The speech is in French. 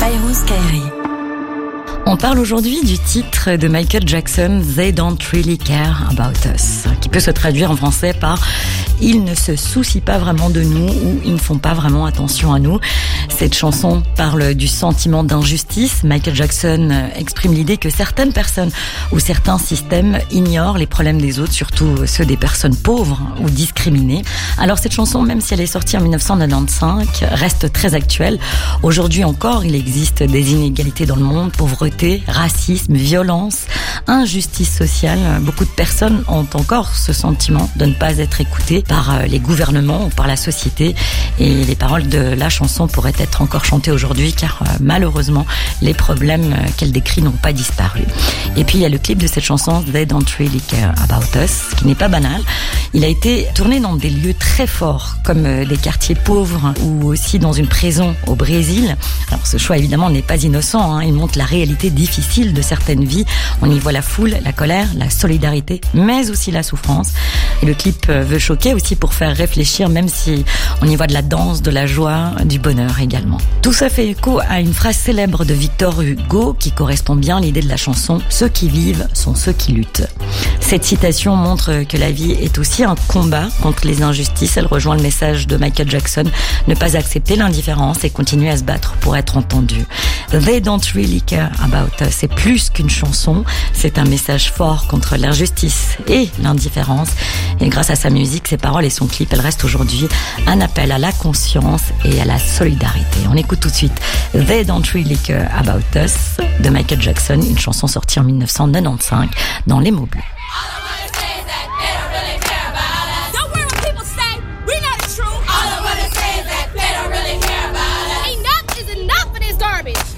Kairos Kairi. On parle aujourd'hui du titre de Michael Jackson, They Don't Really Care About Us, qui peut se traduire en français par « Ils ne se soucient pas vraiment de nous » ou « Ils ne font pas vraiment attention à nous ». Cette chanson parle du sentiment d'injustice. Michael Jackson exprime l'idée que certaines personnes ou certains systèmes ignorent les problèmes des autres, surtout ceux des personnes pauvres ou discriminées. Alors cette chanson, même si elle est sortie en 1995, reste très actuelle. Aujourd'hui encore, il existe des inégalités dans le monde, pauvreté, racisme, violence, injustice sociale. Beaucoup de personnes ont encore ce sentiment de ne pas être écoutées par les gouvernements ou par la société. Et les paroles de la chanson pourraient être encore chantées aujourd'hui car malheureusement, les problèmes qu'elle décrit n'ont pas disparu. Et puis il y a le clip de cette chanson, They Don't Really Care About Us, qui n'est pas banal. Il a été tourné dans des lieux très forts, comme des quartiers pauvres ou aussi dans une prison au Brésil. Alors ce choix évidemment n'est pas innocent, il montre la réalité difficile de certaines vies. On y voit la foule, la colère, la solidarité, mais aussi la souffrance. Et le clip veut choquer aussi pour faire réfléchir, même si on y voit de la danse, de la joie, du bonheur également. Tout ça fait écho à une phrase célèbre de Victor Hugo qui correspond bien à l'idée de la chanson « Ceux qui vivent sont ceux qui luttent ». Cette citation montre que la vie est aussi un combat contre les injustices. Elle rejoint le message de Michael Jackson, ne pas accepter l'indifférence et continuer à se battre pour être entendu. They Don't Really Care About Us, c'est plus qu'une chanson, c'est un message fort contre l'injustice et l'indifférence. Et grâce à sa musique, ses paroles et son clip, elle reste aujourd'hui un appel à la conscience et à la solidarité. On écoute tout de suite They Don't Really Care About Us de Michael Jackson, une chanson sortie en 1995 dans Les Mots Bleus. Enough is enough of this garbage.